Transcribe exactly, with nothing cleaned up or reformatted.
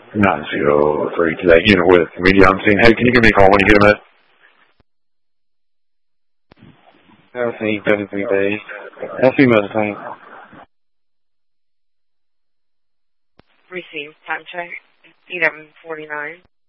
nine zero three to that unit with media on scene. Hey, can you give me a call when you get a minute? Everything, everything, days. That's email thing. Received. Time check. eleven forty-nine.